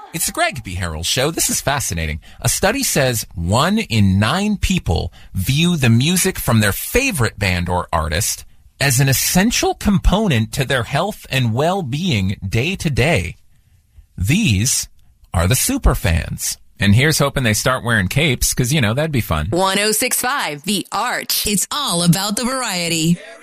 It's the Greg B. Harrell Show. This is fascinating. A study says 1 in 9 people view the music from their favorite band or artist as an essential component to their health and well-being day to day. These are the superfans. And here's hoping they start wearing capes, because, that'd be fun. 106.5, The Arch. It's all about the variety.